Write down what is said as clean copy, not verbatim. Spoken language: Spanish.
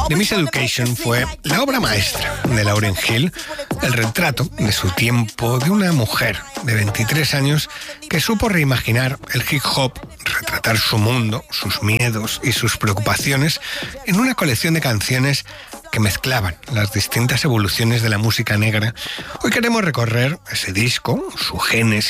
The Miseducation fue la obra maestra de Lauryn Hill, el retrato de su tiempo de una mujer de 23 años que supo reimaginar el hip hop, retratar su mundo, sus miedos y sus preocupaciones en una colección de canciones que mezclaban las distintas evoluciones de la música negra. Hoy queremos recorrer ese disco, su génesis,